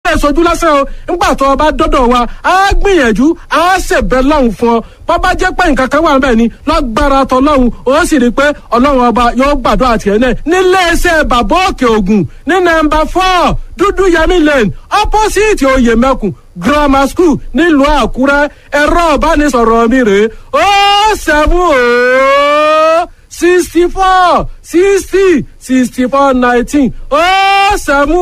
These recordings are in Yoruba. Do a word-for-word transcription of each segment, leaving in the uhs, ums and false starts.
lè sojú lásán o nígbà tó o bá dọ́dọ̀ wa á gbìyànjú á ṣèbẹ̀ lọ́hùn fún ọ bàbá jẹ́ pé nǹkan kan wà níbẹ̀ ni lágbára tọlọ́hun ó sì rí i pé ọlọ́run ọba yóò gbàdúrà tiẹ̀ náà nílé iṣẹ́ bàbá òkè ògùn ní nọ́mbà four dúdú yẹmí lane opposite oyèmẹkùn grammar school nílùú àkúrẹ́ ẹ̀rọ ìbánisọ̀rọ̀ mi rèé ó seven ó sixty four sixty sixty four nineteen ó seven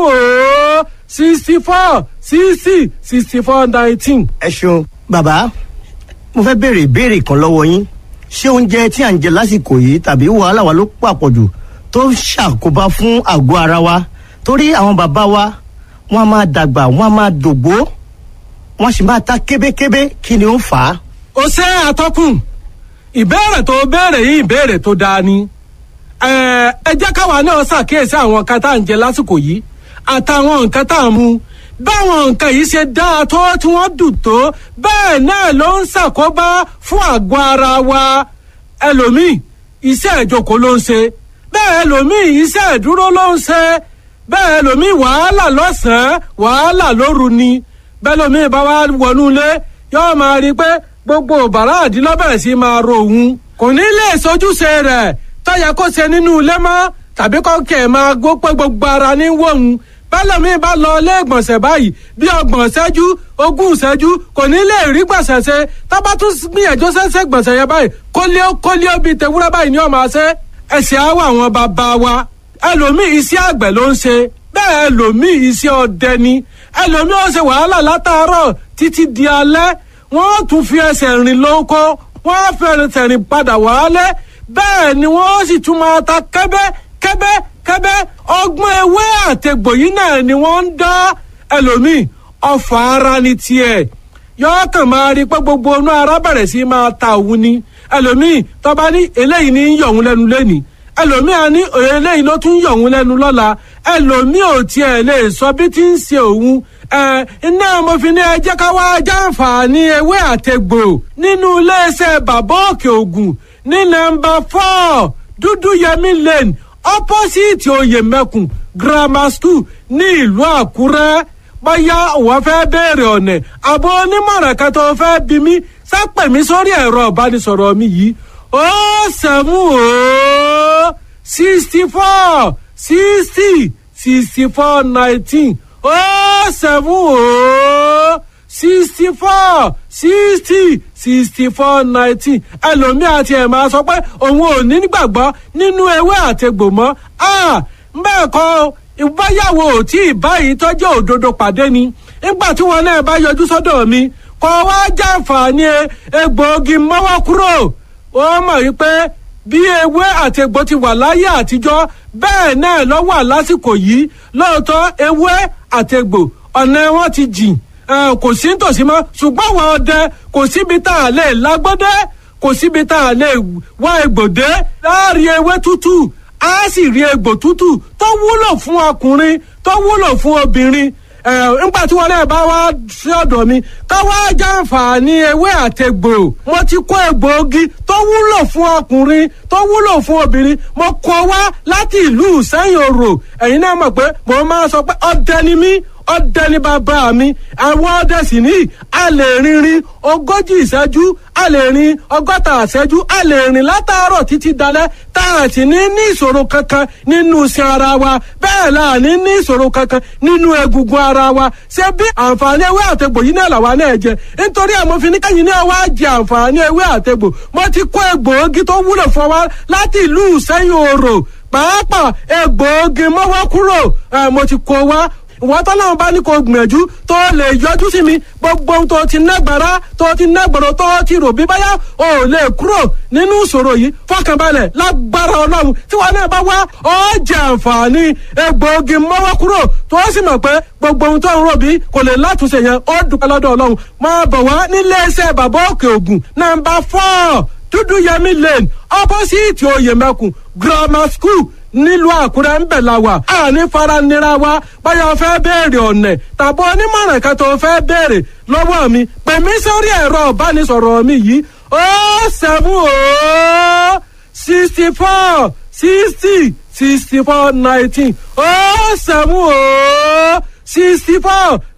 ó sixty four sixty sixty four nineteen. ẹ ṣeun bàbá mo fẹ́ béèrè ìbéèrè kan lọ́wọ́ yín ṣé oúnjẹ tí à ń jẹ lásìkò yìí tàbí wàhálà wa ló pàpọ̀jù tó ń ṣàkóbá fún àgọ́ ara wa torí àwọn bàbá wa wọ́n á máa dàgbà wọ́n á máa dògbó wọ́n sì máa ta kébékébé kí ni ó ń fà á. ó ṣe àtọkùn ìbéèrè tó béèrè yìí ìbéèrè tó dáa ni ẹ ẹ jẹ́ káwa náà ṣàkíyèsí àwọn nǹkan tá à ń jẹ lásìkò yìí àtàwọn nǹkan tá à ń mu báwọn nǹkan yìí ṣe dáa tó tí wọ́n dùn tó bẹ́ẹ̀ náà ló ń ṣàkóbá fún àgọ́ ara wa ẹlòmíì iṣẹ́ ìjókòó ló ń ṣe bẹ́ẹ̀ ẹlòmíì iṣẹ́ ìdúró ló ń ṣe bẹ́ẹ̀ ẹlòmíì wàhálà lọ́sàn-án wàhálà lóru ni bẹ́ẹ̀ ẹlòmíì bá wá wọnú ilé yóò máa rí i pé gbogbo bàrá àdínlọ́bẹ̀rẹ̀ sí máa ro òun kò ní lè sojúṣe rẹ̀ tó yẹ kó ṣe nínú ilé mọ́ tàbí kọ́kẹ́ máa gbó pé gbogbo ara ní wọ̀hún bẹ́lẹ̀mí bá lọ ilé ìgbọ̀nsẹ̀ báyìí bí ọgbọ̀n ṣẹ́jú ogún ṣẹ́jú kò ní lè rí gbọ̀nsẹ̀ ṣe tábà tún gbìyànjú ṣẹ́ṣẹ́ gbọ̀nsẹ̀ yẹn báyìí kólíó kólíó bíi tewúrẹ́ báyìí ni ó máa ṣe ẹ̀sìn àwọ̀ àwọn bàbá wa ẹlòmíì iṣẹ́ àgbẹ̀ ló ń ṣe bẹ́ẹ̀ ẹlòmíì iṣẹ́ ọdẹ ni ẹlòmíì ó ṣe wàhálà látàárọ̀ títí di alẹ́ wọ́n tún fi ẹsẹ̀ rìn lóko wọ́n fi ẹsẹ̀ rìn padà wálé bẹ́ẹ̀ ni wọ́n sì tún máa ta kẹ́bẹ́ kẹ́bẹ́ kẹ́bẹ́ ọgbọ́n ewé àtẹ̀gbò yìí náà ni wọ́n ń dá ẹlòmíì ọfà ara ní tiẹ̀ yọọ kàn máa rí pé gbogbo inú ara bẹ̀rẹ̀ sí máa ta òun ni ẹlòmíì tọ́ba ní eléyìí ní yọ̀ òun lẹ́nu lẹ́nìí ẹlòmíì á ní eléyìí ló tún yọ̀ òun lẹ́nu lọ́la ẹlòmíì ò tiẹ̀ lè sọ bí tí ń ṣe òun ẹ iná mo fi ní ẹ jẹ́ ká wá jàǹfààní ewé àtẹ̀gbò nínú iléeṣẹ́ bàbá òkè ògùn ní nọ́mbà four dúdú yẹmí lane opposite oyèmẹkùn grammar school ní ìlú àkúrẹ́ bóyá òun fẹ́ béèrè ọ̀nà àbọ̀ onímọ̀ràn kan tó fẹ́ bí mi sápẹ̀ mi sórí ẹ̀rọ ìbánisọ̀rọ̀ mi yìí ó sẹ́mu ó sixty four sixty sixty four nineteen ó sẹ́mu ó sixty four sixty sixty four nineteen ẹlòmíì àti ẹ̀ máa sọ pé òun ò ní gbàgbọ́ nínú ewé àtegbò mọ́ bẹ́ẹ̀ kọ́ ìbáyàwó tí ìbáyìí tọ́jú òdodo pàdé ni nígbà tí wọn náà bá yọjú sọ́dọ̀ mi kọ́ wá jàǹfààní egbòogi mọ́wọ́ kúrò ó mọ̀ wípé bí ewé àtegbò ti wà láyé àtijọ́ bẹ́ẹ̀ náà ló wà lásìkò yìí lóòótọ́ ewé àtegbò ọ̀nà wọn ti jìn kò sí nítòsí mọ́ ṣùgbọ́n àwọn ọdẹ kò síbi tá a lè lágbọ́dẹ́ kò síbi tá a lè wá egbòdé láàrin ewé tútù á sì rí egbò tútù tó wúlò fún ọkùnrin tó wúlò fún obìnrin nígbà tí wọn náà bá wá sí ọ̀dọ̀ mi ká wá jàǹfààní ewé àtegbò mo ti kó egbòogi tó wúlò fún ọkùnrin tó wúlò fún obìnrin mo kó wá láti ìlú Ìsẹ́yìn Òrò ẹ̀yin náà mọ̀ pé mo máa sọ pé ọdẹ ni mí ọdẹ ní bàbá mi àwọn ọdẹ sì ní a lè rìnrìn ogójì ìṣẹ́jú a lè rìn ọgọ́ta ìṣẹ́jú a lè rìn látàárọ̀ títí dalẹ́ tá a sì ní ní ìṣòro kankan nínú iṣan ara wa bẹ́ẹ̀ la ní ní ìṣòro kankan nínú egungun ara wa ṣé bí àǹfààní ewé àtegbò yìí náà làwa náà jẹ nítorí àmọ́ fi ní kẹ́yìn náà wá jẹ àǹfààní ewé àtegbò mo ti kó egbòogi tó wúlò fún wa láti ìlú Ìsẹ́yìn Òrò pàápàá egbòogi mọ́wọ́ kúrò mo ti kó wá ìwọ́n tọ́lọ́run bá ní kó gbìyànjú tó lè yọjú sí mi gbogbo ohun tó ti nágbára tó ti nágbọ̀rọ̀ tó ti rò bí báyà ò lè kúrò nínú ìṣòro yìí fọkànbalẹ̀ lágbára ọlọ́run tí wọn náà bá wá ó jẹ àǹfààní egbòogi mọ́wọ́ kúrò tó sì mọ̀ pé gbogbo ohun tó ń rò bí kò lè látúnṣe yẹn ó dúpẹ́ lọ́dọ̀ ọlọ́run máa bọ̀ wá nílé iṣẹ́ bàbá òkè ògùn nàmbà four dúdú yẹmí lane opposite oyèmẹkùn grammar school nílùú Àkúrẹ́ ń bẹ̀ la wà àní faranira wa báyọ̀ fẹ́ béèrè ọ̀nà tàbí onímọ̀ràn kan tó fẹ́ béèrè lọ́wọ́ mi pè mí sórí ẹ̀rọ ìbánisọ̀rọ̀ mi yìí ó sẹ́mu ó sixty four sixty sixty four nineteen ó sẹ́mu ó sixty four